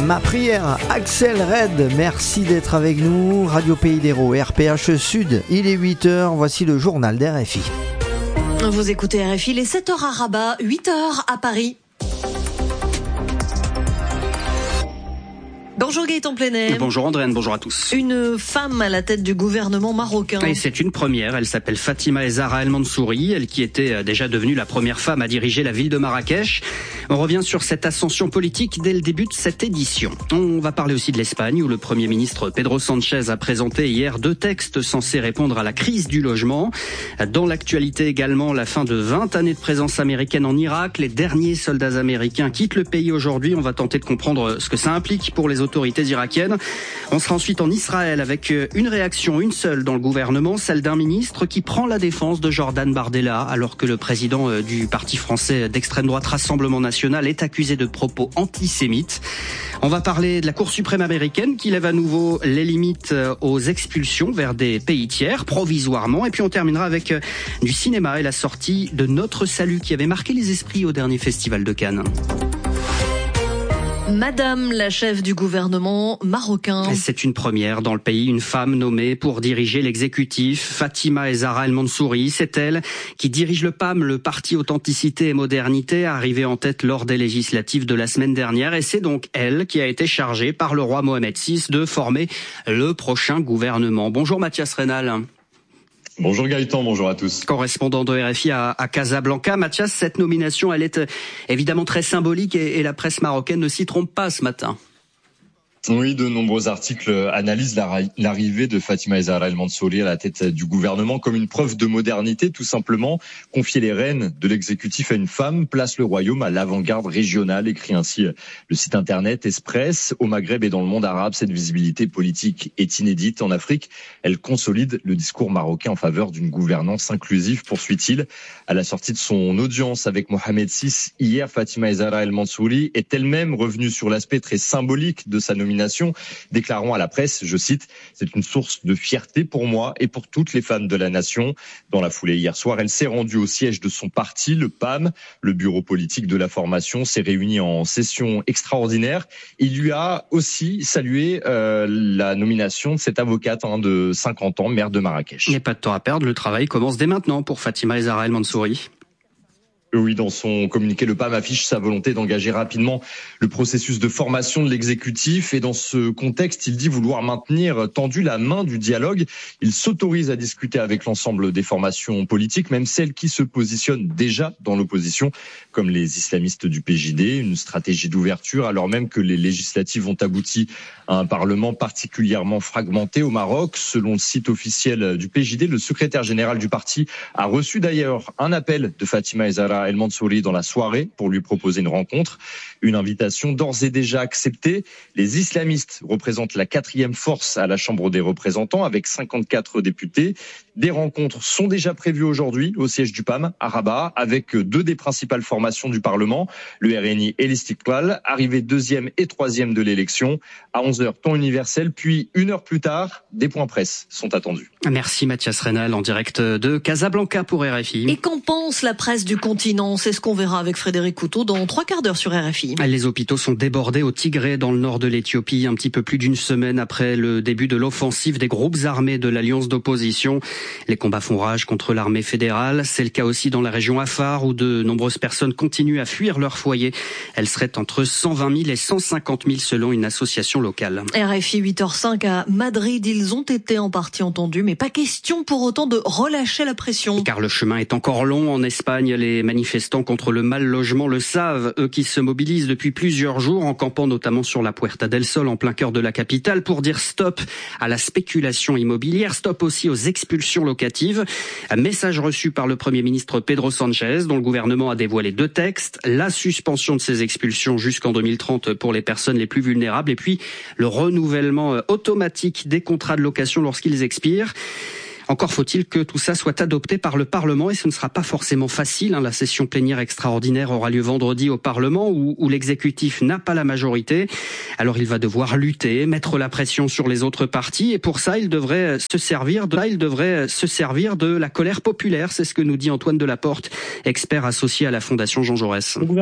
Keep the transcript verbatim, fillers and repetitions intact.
Ma prière, Axel Red, merci d'être avec nous. Radio Pays d'Hérault, R P H Sud, il est huit heures, voici le journal d'R F I. Vous écoutez R F I, les sept heures à Rabat, huit heures à Paris. Bonjour Gaëtan Plenet. Bonjour Andréane, bonjour à tous. Une femme à la tête du gouvernement marocain. Et c'est une première, elle s'appelle Fatima Zahra El Mansouri, elle qui était déjà devenue la première femme à diriger la ville de Marrakech. On revient sur cette ascension politique dès le début de cette édition. On va parler aussi de l'Espagne où le Premier ministre Pedro Sánchez a présenté hier deux textes censés répondre à la crise du logement. Dans l'actualité également, la fin de vingt années de présence américaine en Irak. Les derniers soldats américains quittent le pays aujourd'hui. On va tenter de comprendre ce que ça implique pour les autorités irakiennes. On sera ensuite en Israël avec une réaction, une seule dans le gouvernement, celle d'un ministre qui prend la défense de Jordan Bardella alors que le président du parti français d'extrême droite Rassemblement National est accusé de propos antisémites. On va parler de la Cour suprême américaine qui lève à nouveau les limites aux expulsions vers des pays tiers, provisoirement. Et puis on terminera avec du cinéma et la sortie de Notre Salut qui avait marqué les esprits au dernier festival de Cannes. Madame la chef du gouvernement marocain. C'est une première dans le pays, une femme nommée pour diriger l'exécutif. Fatima Zahra El Mansouri, c'est elle qui dirige le P A M, le parti Authenticité et Modernité, arrivé en tête lors des législatives de la semaine dernière. Et c'est donc elle qui a été chargée par le roi Mohamed six de former le prochain gouvernement. Bonjour Mathias Reynal. Bonjour Gaëtan, bonjour à tous. Correspondant de R F I à, à Casablanca. Mathias, cette nomination, elle est évidemment très symbolique et, et la presse marocaine ne s'y trompe pas ce matin. Oui, de nombreux articles analysent l'arrivée de Fatima Zahra El Mansouri à la tête du gouvernement comme une preuve de modernité, tout simplement. Confier les rênes de l'exécutif à une femme place le royaume à l'avant-garde régionale, écrit ainsi le site internet Express. Au Maghreb et dans le monde arabe, cette visibilité politique est inédite. En Afrique, elle consolide le discours marocain en faveur d'une gouvernance inclusive, poursuit-il. À la sortie de son audience avec Mohamed six, hier, Fatima Zahra El Mansouri est elle-même revenue sur l'aspect très symbolique de sa nomination, déclarant à la presse, je cite, « C'est une source de fierté pour moi et pour toutes les femmes de la nation ». Dans la foulée hier soir, elle s'est rendue au siège de son parti, le P A M. Le bureau politique de la formation s'est réuni en session extraordinaire. Il lui a aussi salué euh, la nomination de cette avocate hein, de cinquante ans, maire de Marrakech. Il n'y a pas de temps à perdre, le travail commence dès maintenant pour Fatima Zahra El Mansouri. Oui, dans son communiqué, le P A M affiche sa volonté d'engager rapidement le processus de formation de l'exécutif. Et dans ce contexte, il dit vouloir maintenir tendue la main du dialogue. Il s'autorise à discuter avec l'ensemble des formations politiques, même celles qui se positionnent déjà dans l'opposition, comme les islamistes du P J D. Une stratégie d'ouverture, alors même que les législatives ont abouti à un parlement particulièrement fragmenté au Maroc. Selon le site officiel du P J D, le secrétaire général du parti a reçu d'ailleurs un appel de Fatima Zahra El Mansouri dans la soirée pour lui proposer une rencontre. Une invitation d'ores et déjà acceptée. Les islamistes représentent la quatrième force à la Chambre des représentants avec cinquante-quatre députés. Des rencontres sont déjà prévues aujourd'hui au siège du P A M à Rabat avec deux des principales formations du Parlement, le R N I et l'Istiqlal, arrivés deuxième et troisième de l'élection. À onze heures, temps universel, puis une heure plus tard, des points presse sont attendus. Merci Mathias Reynal en direct de Casablanca pour R F I. Et qu'en pense la presse du continent? C'est ce qu'on verra avec Frédéric Couteau dans trois quarts d'heure sur R F I. Les hôpitaux sont débordés au Tigré dans le nord de l'Éthiopie, un petit peu plus d'une semaine après le début de l'offensive des groupes armés de l'alliance d'opposition. Les combats font rage contre l'armée fédérale. C'est le cas aussi dans la région Afar où de nombreuses personnes continuent à fuir leur foyer. Elles seraient entre cent vingt mille et cent cinquante mille selon une association locale. R F I huit heures cinq à Madrid, ils ont été en partie entendus, mais pas question pour autant de relâcher la pression. Car le chemin est encore long en Espagne. Les manifestants contre le mal logement le savent, eux qui se mobilisent depuis plusieurs jours en campant notamment sur la Puerta del Sol en plein cœur de la capitale pour dire stop à la spéculation immobilière, stop aussi aux expulsions locatives. Un message reçu par le Premier ministre Pedro Sánchez dont le gouvernement a dévoilé deux textes, la suspension de ces expulsions jusqu'en deux mille trente pour les personnes les plus vulnérables et puis le renouvellement automatique des contrats de location lorsqu'ils expirent. Encore faut-il que tout ça soit adopté par le Parlement et ce ne sera pas forcément facile. Hein. La session plénière extraordinaire aura lieu vendredi au Parlement où, où l'exécutif n'a pas la majorité. Alors il va devoir lutter, mettre la pression sur les autres partis et pour ça il devrait se servir de, là, il devrait se servir de la colère populaire. C'est ce que nous dit Antoine Delaporte, expert associé à la Fondation Jean Jaurès.